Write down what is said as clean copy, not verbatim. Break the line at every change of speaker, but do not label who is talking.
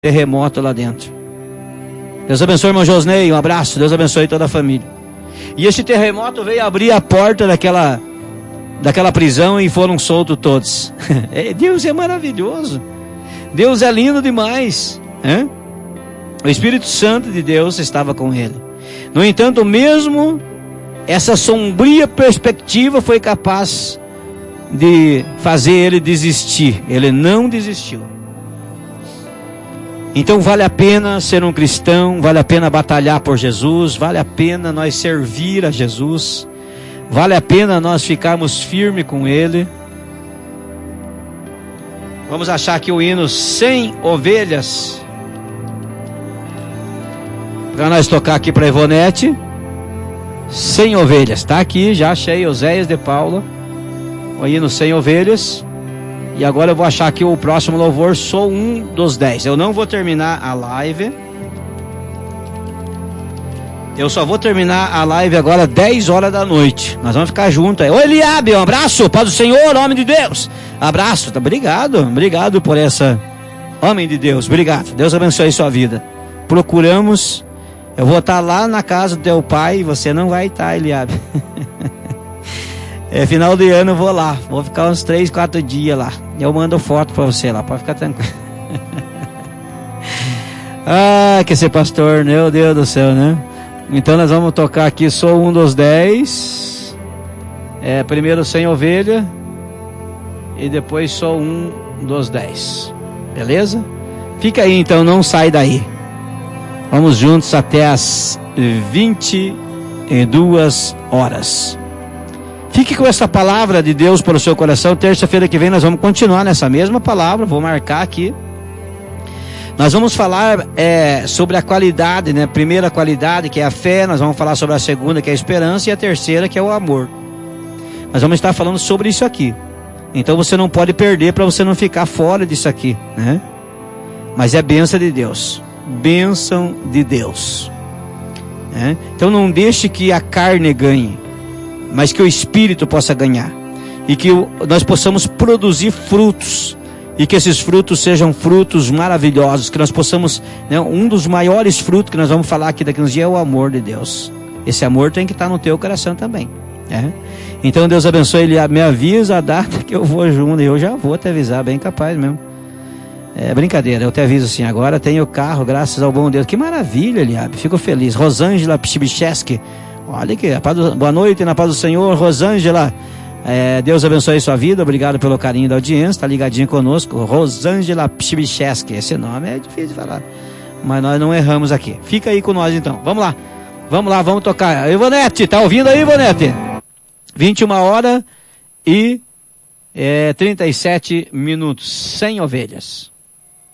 terremoto lá dentro. Deus abençoe o irmão Josnei, um abraço, Deus abençoe toda a família. E esse terremoto veio abrir a porta daquela prisão e foram soltos todos. Deus é maravilhoso, Deus é lindo demais, hein? O Espírito Santo de Deus estava com ele. No entanto, mesmo essa sombria perspectiva foi capaz de fazer ele desistir. Ele não desistiu. Então vale a pena ser um cristão, vale a pena batalhar por Jesus, vale a pena nós servir a Jesus, vale a pena nós ficarmos firmes com Ele. Vamos achar aqui o hino 100 ovelhas, para nós tocar aqui para Ivonete. 100 ovelhas, está aqui, já achei, Oséias de Paula, o hino 100 ovelhas. E agora eu vou achar aqui o próximo louvor, Sou um dos 10. Eu não vou terminar a live. Eu só vou terminar a live agora 10 horas da noite. Nós vamos ficar juntos aí. Ô Eliabe, um abraço, Pai do Senhor, homem de Deus. Abraço, obrigado por essa, homem de Deus, obrigado. Deus abençoe sua vida. Procuramos, eu vou estar lá na casa do teu pai e você não vai estar, Eliabe. Final de ano eu vou lá, vou ficar uns 3, 4 dias lá. Eu mando foto pra você lá, pode ficar tranquilo. Quer ser pastor, meu Deus do céu, né? Então nós vamos tocar aqui, Sou um dos 10. Primeiro 100 ovelha. E depois Sou um dos 10. Beleza? Fica aí então, não sai daí. Vamos juntos até as 22 horas. Fique com essa palavra de Deus para o seu coração. Terça-feira que vem nós vamos continuar nessa mesma palavra. Vou marcar aqui. Nós vamos falar sobre a qualidade, né? Primeira qualidade, que é a fé. Nós vamos falar sobre a segunda, que é a esperança. E a terceira, que é o amor. Nós vamos estar falando sobre isso aqui. Então você não pode perder, para você não ficar fora disso aqui, né? Mas é bênção de Deus. Bênção de Deus, né? Então não deixe que a carne ganhe, mas que o Espírito possa ganhar, e que nós possamos produzir frutos, e que esses frutos sejam frutos maravilhosos, que nós possamos, né, um dos maiores frutos que nós vamos falar aqui daqui uns dias é o amor de Deus. Esse amor tem que estar no teu coração também, né? Então Deus abençoe. Ele me avisa a data que eu vou junto, e eu já vou te avisar, bem capaz mesmo. É brincadeira, eu te aviso assim, agora tenho carro, graças ao bom Deus. Que maravilha, Eliabe, fico feliz. Rosângela Pchibicheski, olha aqui, boa noite, na paz do Senhor, Rosângela. Deus abençoe sua vida, obrigado pelo carinho da audiência, está ligadinho conosco. Rosângela Pchibicheski, esse nome é difícil de falar, mas nós não erramos aqui. Fica aí com nós então, vamos lá, vamos tocar. Ivonete, tá ouvindo aí, Ivonete? 21 horas e 37 minutos, 100 ovelhas.